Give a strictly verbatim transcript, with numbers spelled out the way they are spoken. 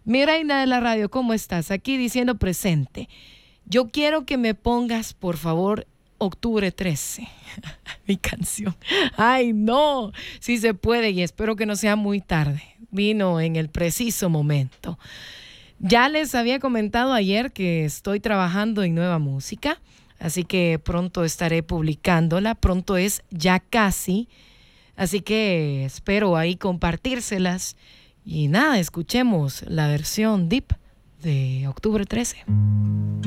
Mi reina de la radio, ¿cómo estás? Aquí diciendo presente. Yo quiero que me pongas, por favor, octubre trece. Mi canción. Ay, no. Sí se puede y espero que no sea muy tarde. Vino en el preciso momento. Ya les había comentado ayer que estoy trabajando en nueva música, así que pronto estaré publicándola. Pronto es ya casi. Así que espero ahí compartírselas. Y nada, escuchemos la versión deep de octubre trece.